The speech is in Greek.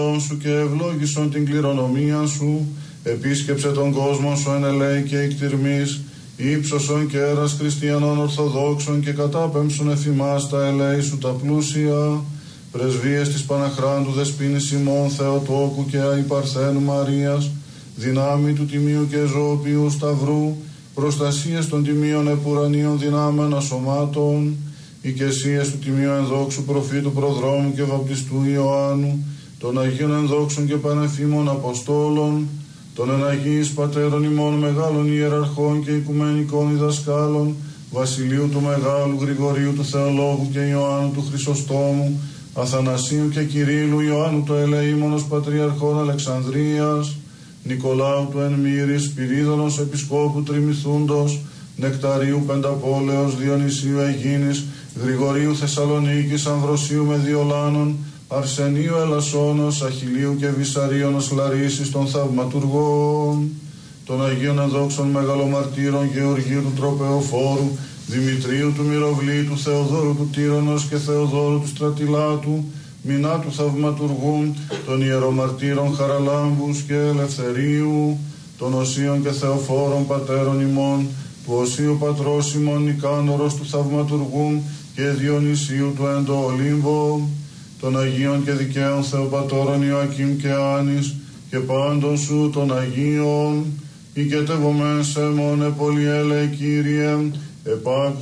σου και ευλόγησον την κληρονομία σου, επίσκεψε τον κόσμο σου εν ελέη και εκτιρμής, ύψωσον και έρας χριστιανών ορθοδόξων και κατάπεμψον εφημάς τα ελέη σου τα πλούσια, πρεσβείες της Παναχράντου Δεσποίνης ημών Θεοτόκου και Αϊπαρθένου Μαρίας, δυνάμει του Τιμίου και Ζωοποιού Σταυρού, προστασίες των Τιμίων Επουρανίων δυνάμενα σωμάτων, οικεσίες του Τιμίου Ενδόξου Προφήτου Προδρόμου και Βαπτιστού Ιωάννου, των Αγίων Ενδόξων και Πανεφήμων Αποστόλων, των εναγίης Πατέρων ημών μεγάλων ιεραρχών και οικουμενικών διδασκάλων, Βασιλείου του Μεγάλου, Γρηγορίου του Θεολόγου και Ιωάννου του Χρυσοστόμου, Αθανασίου και Κυρίλλου, Ιωάννου του Ελεήμονος Πατριαρχών Αλεξανδρίας, Νικολάου του Ενμύρης, Σπυρίδωνος Επισκόπου Τριμηθούντος, Νεκταρίου Πενταπόλεως, Διονυσίου Αιγίνης, Γρηγορίου Θεσσαλονίκης, Αμβροσίου Μεδιολάνων, Αρσενίου Ελασσόνος, Αχιλίου και Βυσαρίωνος Λαρίσης των Θαυματουργών, των Αγίων Ενδόξων Μεγαλομαρτύρων Γεωργίου του Τροπεοφόρου, Δημητρίου του Μυροβλήτου, Θεοδόρου του Τύρονος και Θεοδόρου του Στρατιλάτου, Μινά του Θαυματουργού, των Ιερομαρτύρων Χαραλάμπους και Ελευθερίου, των Οσίων και Θεοφόρων Πατέρων ημών, του Οσίου Πατρός ημών Νικάνορος του Θαυματουργού και Διονυσίου του Εντοολύμβο, των Αγίων και Δικαίων Θεοπατώρων Ιωακήμ και Άνης και πάντων σου των Αγίων, οικετεύομεν σε μόνε πολυέλε Κύριε, επάκου